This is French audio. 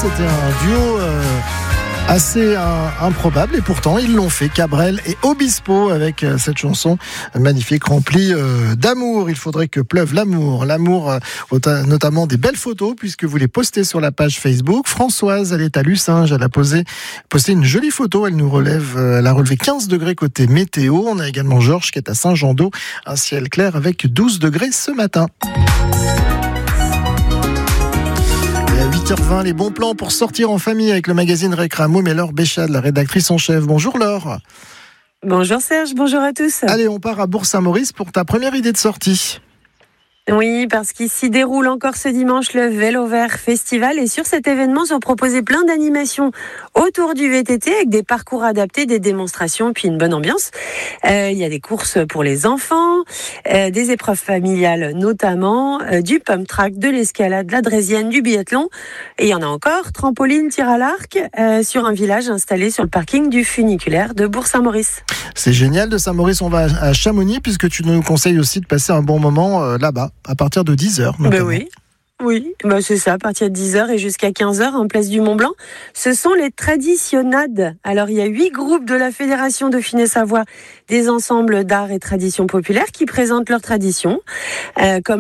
c'était un duo assez improbable et pourtant ils l'ont fait. Cabrel et Obispo avec cette chanson magnifique remplie d'amour. Il faudrait que pleuve l'amour, notamment des belles photos puisque vous les postez sur la page Facebook. Françoise, elle est à Lucinge, elle a posté une jolie photo, elle a relevé 15 degrés côté météo. On a également Georges qui est à Saint-Jean-d'Eau, un ciel clair avec 12 degrés ce matin. 8h20, les bons plans pour sortir en famille avec le magazine Récramo, mais Laure Béchade, la rédactrice en chef. Bonjour Laure. Bonjour Serge, bonjour à tous. Allez, on part à Bourg-Saint-Maurice pour ta première idée de sortie. Oui, parce qu'ici déroule encore ce dimanche le Vélo Vert Festival et sur cet événement sont proposées plein d'animations autour du VTT avec des parcours adaptés, des démonstrations puis une bonne ambiance. Il y a des courses pour les enfants, des épreuves familiales notamment, du pump track, de l'escalade, de la draisienne, du biathlon et il y en a encore, trampoline, tir à l'arc sur un village installé sur le parking du funiculaire de Bourg-Saint-Maurice. C'est génial de Saint-Maurice, on va à Chamonix puisque tu nous conseilles aussi de passer un bon moment là-bas. À partir de 10h. Oui, c'est ça, à partir de 10h et jusqu'à 15h en place du Mont-Blanc. Ce sont les traditionnades. Alors, il y a 8 groupes de la Fédération Dauphiné-Savoie, des ensembles d'art et traditions populaires qui présentent leurs traditions, comme